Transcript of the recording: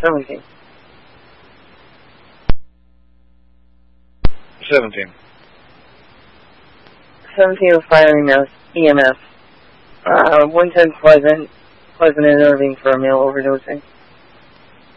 17. 17. 17 with firing EMF. 110 Pleasant and Irving for a male overdosing.